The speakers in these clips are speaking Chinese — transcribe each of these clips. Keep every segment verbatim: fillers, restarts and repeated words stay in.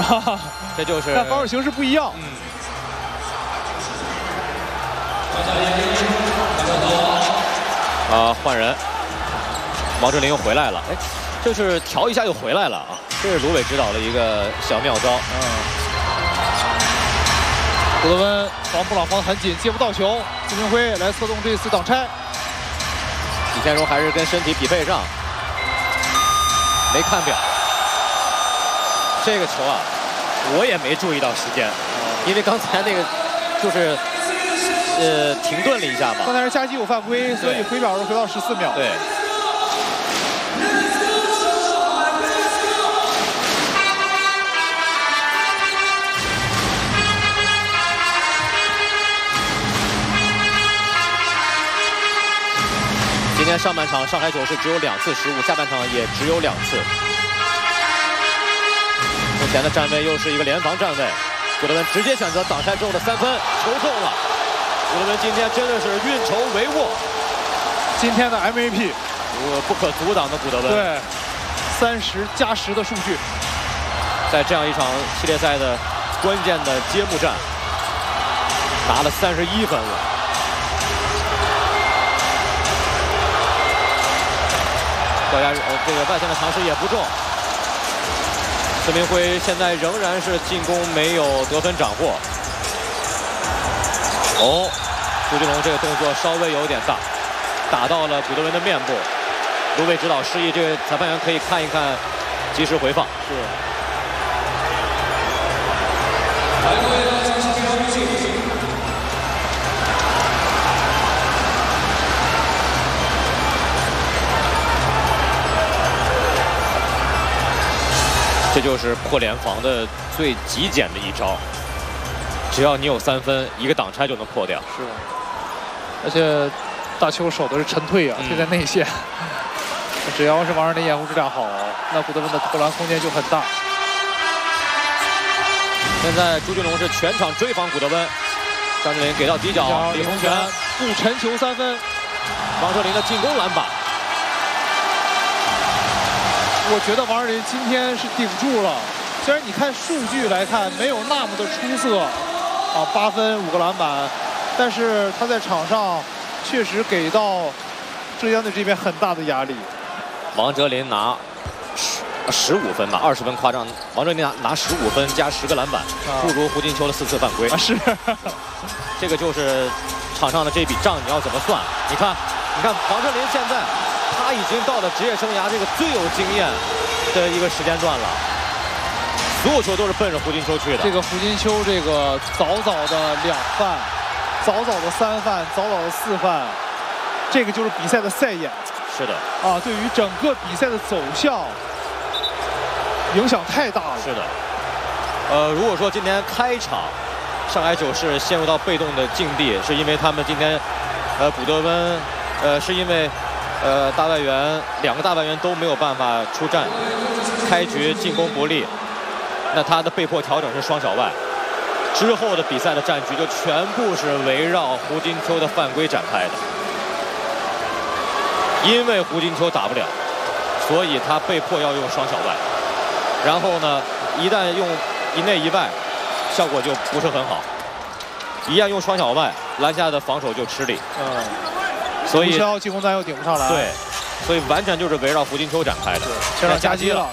这就是。 但防守形式不一样。 嗯。啊，换人，王哲林又回来了。哎，就是调一下又回来了啊！这是卢伟指导的一个小妙招。 嗯。古德温防布朗防得很紧，接不到球，朱明辉来策动这次挡拆。 李天荣还是跟身体匹配上，没看表。这个球啊，我也没注意到时间，因为刚才那个就是呃停顿了一下吧。 刚才是加基有犯规，所以回表是回到十四秒。 对。今天上半场上海九是只有两次失误，下半场也只有两次。目前的站位又是一个联防站位，古德温直接选择挡拆之后的三分，球中了。古德温今天真的是运筹帷幄， 今天的 M V P， 我不可阻挡的古德温。 对，三十加十的数据， 在这样一场系列赛的关键的揭幕战，拿了三十一分了。高压呃这个外线的尝试也不中。孙明辉现在仍然是进攻没有得分掌握。哦，朱俊龙这个动作稍微有点大，打到了古德温的面部。卢伟指导示意这个裁判员可以看一看，及时回放。 是。 这就是破联防的最极简的一招，只要你有三分，一个挡拆就能破掉。 是，而且大邱守的是沉退啊，退在内线。只要是王哲林掩护质量好，那古德温的投篮空间就很大。 现在朱俊龙是全场追防古德温，张智霖给到底角，李洪权不沉球三分， 王哲林的进攻篮板。 我觉得王哲林今天是顶住了，虽然你看数据来看没有那么的出色，啊，八分五个篮板，但是他在场上确实给到浙江队这边很大的压力。 王哲林拿十十五分吧，二十分夸张。王哲林拿拿十五分加十个篮板，不如胡金秋的四次犯规。 啊，是， 这个就是场上的这笔账，你要怎么算？你看，你看王哲林现在。他已经到了职业生涯这个最有经验的一个时间段了，所有球都是奔着胡金秋去的。 这个胡金秋，这个早早的两犯，早早的三犯，早早的四犯，这个就是比赛的赛眼。 是的， 啊，对于整个比赛的走向影响太大了。 是的，呃，如果说今天开场上海九是陷入到被动的境地，是因为他们今天，呃，古德温，呃，是因为。呃，大外援两个大外援都没有办法出战，开局进攻不利，那他的被迫调整是双小外，之后的比赛的战局就全部是围绕胡金秋的犯规展开的。因为胡金秋打不了，所以他被迫要用双小外，然后呢，一旦用一内一外，效果就不是很好。一旦用双小外，篮下的防守就吃力。 嗯。 所以进攻端又顶不上来， 对，所以完全就是围绕胡金秋展开的。 现在夹击了。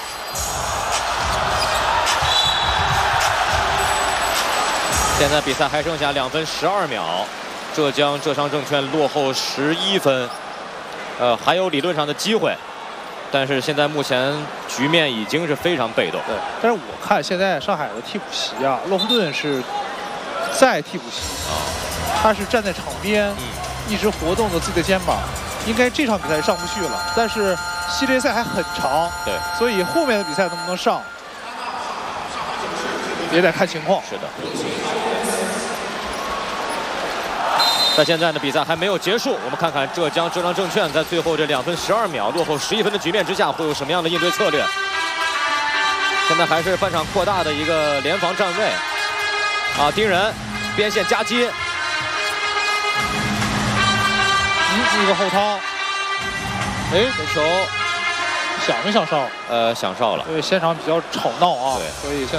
现在比赛还剩下两分十二秒，浙江浙商证券落后十一分，呃，还有理论上的机会，但是现在目前局面已经是非常被动。 对，但是我看现在上海的替补席啊，洛夫顿是在替补席啊，他是站在场边。嗯，一直活动着自己的肩膀，应该这场比赛上不去了。但是系列赛还很长， 对， 所以后面的比赛能不能上，也得看情况。 是的。在现在的比赛还没有结束，我们看看浙江浙商证券在最后这两分十二秒落后十一分的局面之下，会有什么样的应对策略？现在还是半场扩大的一个联防站位，啊，盯人，边线夹击。 一个后掏，哎， 这球想没想哨？ 呃，想哨了。 因为现场比较吵闹啊，所以现